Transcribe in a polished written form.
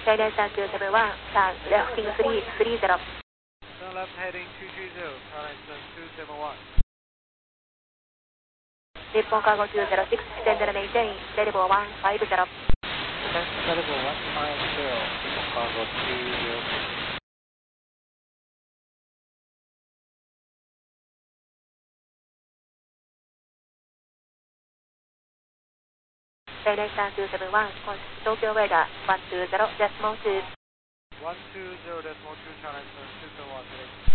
China Sun 271, turn left heading 330. Turn left heading 230, China Sun 271. Nippon Cargo 206, descend and maintain, Terrible 150. Terrible 150, Nippon Cargo 206. China Sun 271, Tokyo weather 120.2. 120.2, China Sun 271.